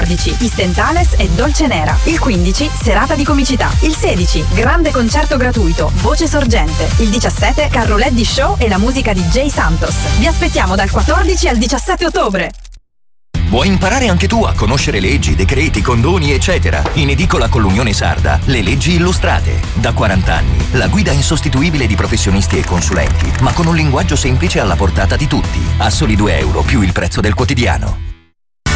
14 Istentales e Dolce Nera. Il 15 serata di comicità. Il 16 grande concerto gratuito Voce Sorgente. Il 17 Carlo Leddi Show e la musica di Jay Santos. Vi aspettiamo dal 14 al 17 ottobre. Vuoi imparare anche tu a conoscere leggi, decreti, condoni, eccetera? In edicola con l'Unione Sarda, le leggi illustrate. Da 40 anni, la guida insostituibile di professionisti e consulenti, ma con un linguaggio semplice alla portata di tutti. A soli €2 più il prezzo del quotidiano.